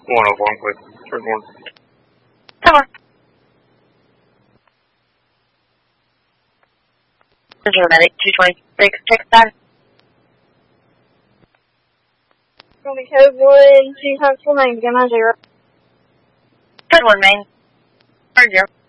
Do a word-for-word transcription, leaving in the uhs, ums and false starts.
one oh one, quick. Turn one. Come on. This is medic two twenty-six, check that. Romy code one, two times four nine, again, zero. Good one, main. Or zero.